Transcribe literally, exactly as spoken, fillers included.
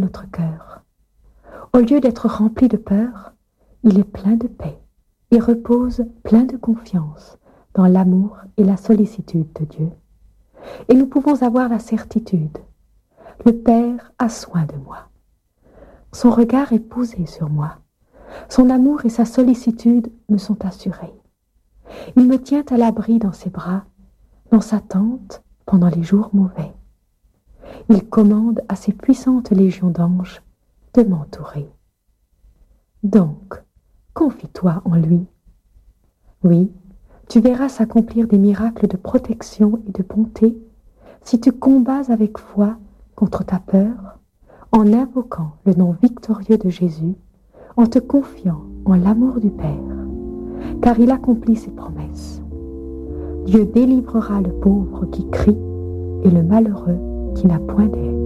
notre cœur. Au lieu d'être rempli de peur, il est plein de paix et repose plein de confiance dans l'amour et la sollicitude de Dieu. Et nous pouvons avoir la certitude, le Père a soin de moi. Son regard est posé sur moi. Son amour et sa sollicitude me sont assurés. Il me tient à l'abri dans ses bras, dans sa tente pendant les jours mauvais. Il commande à ses puissantes légions d'anges de m'entourer. Donc, confie-toi en lui. Oui, tu verras s'accomplir des miracles de protection et de bonté si tu combats avec foi contre ta peur, en invoquant le nom victorieux de Jésus, en te confiant en l'amour du Père, car il accomplit ses promesses. Dieu délivrera le pauvre qui crie et le malheureux qui n'a point d'aide.